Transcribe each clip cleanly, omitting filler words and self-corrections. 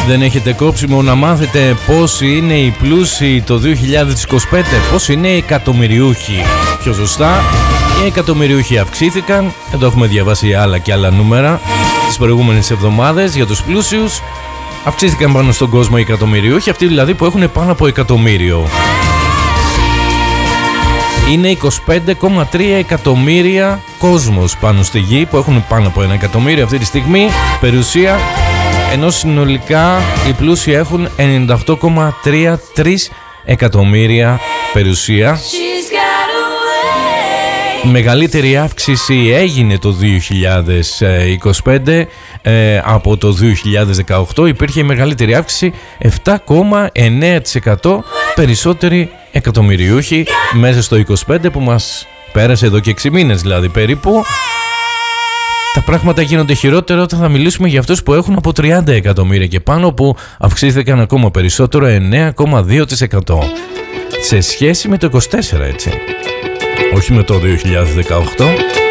Δεν έχετε κόψιμο να μάθετε πόσοι είναι οι πλούσιοι το 2025, πόσοι είναι οι εκατομμυριούχοι. Πιο σωστά, οι εκατομμυριούχοι αυξήθηκαν. Εδώ έχουμε διαβάσει άλλα και άλλα νούμερα τις προηγούμενες εβδομάδες. Για τους πλούσιους αυξήθηκαν πάνω στον κόσμο οι εκατομμυριούχοι, αυτοί δηλαδή που έχουν πάνω από εκατομμύριο. Είναι 25,3 εκατομμύρια κόσμος πάνω στη γη που έχουν πάνω από 1 εκατομμύριο αυτή τη στιγμή περιουσία, ενώ συνολικά οι πλούσιοι έχουν 98,33 εκατομμύρια περιουσία. Μεγαλύτερη αύξηση έγινε το 2025 από το 2018. Υπήρχε η μεγαλύτερη αύξηση, 7,9% περισσότεροι εκατομμυριούχοι μέσα στο 25 που μας πέρασε εδώ και 6 μήνες δηλαδή περίπου. Τα πράγματα γίνονται χειρότερα όταν θα μιλήσουμε για αυτούς που έχουν από 30 εκατομμύρια και πάνω, που αυξήθηκαν ακόμα περισσότερο, 9,2% σε σχέση με το 24, έτσι, όχι με το 2018.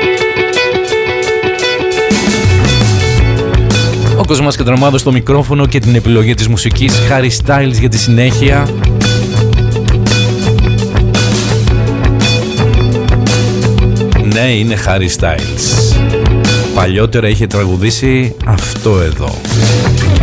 Ο Κοσμάς Κατραμάδος στο μικρόφωνο και την επιλογή της μουσικής, Harry Styles για τη συνέχεια. Ναι, είναι Harry Styles. Παλιότερα είχε τραγουδήσει αυτό εδώ.